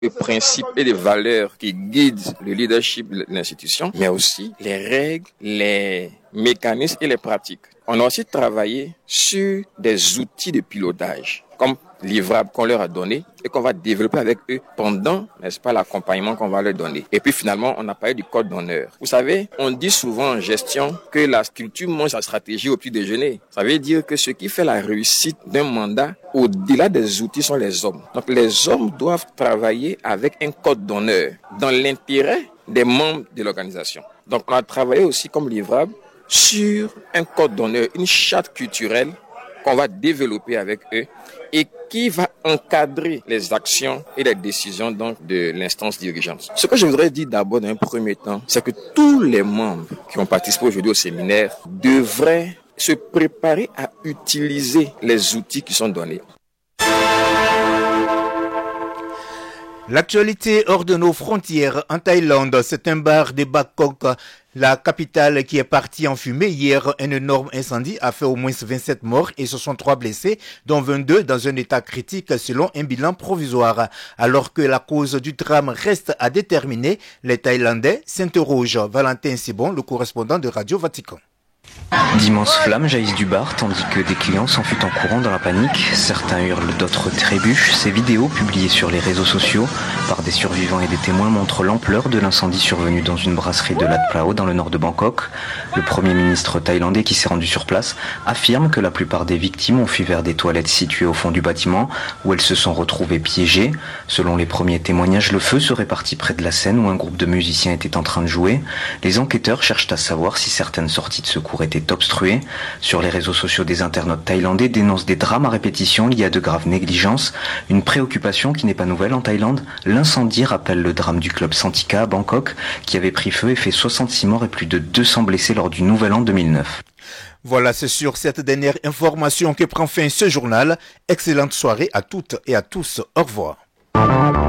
les principes et les valeurs qui guident le leadership de l'institution, mais aussi les règles, les mécanismes et les pratiques. On a aussi travaillé sur des outils de pilotage, comme livrables qu'on leur a donné et qu'on va développer avec eux pendant, n'est-ce pas, l'accompagnement qu'on va leur donner. Et puis finalement, on a parlé du code d'honneur. Vous savez, on dit souvent en gestion que la culture mange sa stratégie au petit déjeuner. Ça veut dire que ce qui fait la réussite d'un mandat, au-delà des outils, sont les hommes. Donc les hommes doivent travailler avec un code d'honneur dans l'intérêt des membres de l'organisation. Donc on a travaillé aussi comme livrable sur un code d'honneur, une charte culturelle qu'on va développer avec eux et qui va encadrer les actions et les décisions donc de l'instance dirigeante. Ce que je voudrais dire d'abord dans un premier temps, c'est que tous les membres qui ont participé aujourd'hui au séminaire devraient se préparer à utiliser les outils qui sont donnés. L'actualité hors de nos frontières en Thaïlande, c'est un bar de Bangkok, la capitale qui est partie en fumée. Hier, un énorme incendie a fait au moins 27 morts et 63 blessés, dont 22 dans un état critique selon un bilan provisoire. Alors que la cause du drame reste à déterminer, les Thaïlandais s'interrogent. Valentin Sibon, le correspondant de Radio Vatican. D'immenses flammes jaillissent du bar tandis que des clients s'enfuient en courant dans la panique. Certains hurlent, d'autres trébuchent. Ces vidéos publiées sur les réseaux sociaux par des survivants et des témoins montrent l'ampleur de l'incendie survenu dans une brasserie de Lat Phrao dans le nord de Bangkok. Le premier ministre thaïlandais qui s'est rendu sur place affirme que la plupart des victimes ont fui vers des toilettes situées au fond du bâtiment où elles se sont retrouvées piégées. Selon les premiers témoignages, le feu serait parti près de la scène où un groupe de musiciens était en train de jouer. Les enquêteurs cherchent à savoir si certaines sorties de secours étaient obstruées. Sur les réseaux sociaux, des internautes thaïlandais dénoncent des drames à répétition liés à de graves négligences. Une préoccupation qui n'est pas nouvelle en Thaïlande. L'incendie rappelle le drame du club Santika à Bangkok qui avait pris feu et fait 66 morts et plus de 200 blessés lors du Nouvel An 2009. Voilà, c'est sur cette dernière information que prend fin ce journal. Excellente soirée à toutes et à tous. Au revoir.